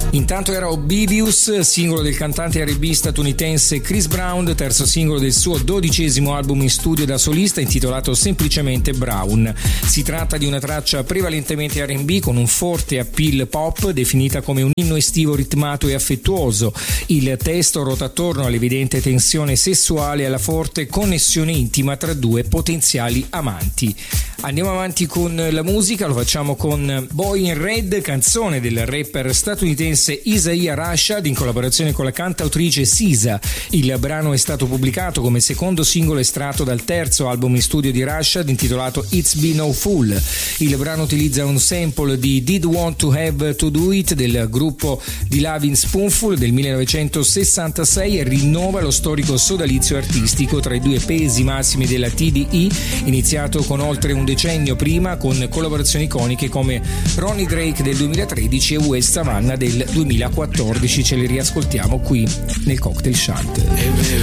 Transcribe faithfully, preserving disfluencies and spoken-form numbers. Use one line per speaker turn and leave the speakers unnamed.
Intanto era Oblivious, singolo del cantante erre e bi statunitense Chris Brown, terzo singolo del suo dodicesimo album in studio da solista intitolato semplicemente Brown. Si tratta di una traccia prevalentemente erre e bi con un forte appeal pop, definita come un inno estivo ritmato e affettuoso. Il testo ruota attorno all'evidente tensione sessuale e alla forte connessione intima tra due potenziali amanti. Andiamo avanti con la musica, lo facciamo con Boy in Red, canzone del rapper statunitense Isaiah Rashad in collaborazione con la cantautrice Sisa. Il brano è stato pubblicato come secondo singolo estratto dal terzo album in studio di Rashad intitolato It's Be No Fool. Il brano utilizza un sample di Did Want to Have to Do It del gruppo di Lovin' Spoonful del millenovecentosessantasei e rinnova lo storico sodalizio artistico tra i due pesi massimi della T D I, iniziato con oltre un decennio prima con collaborazioni iconiche come Ronnie Drake del duemilatredici e West Savannah del duemilaquattordici. Ce li riascoltiamo qui nel Cocktail Shant.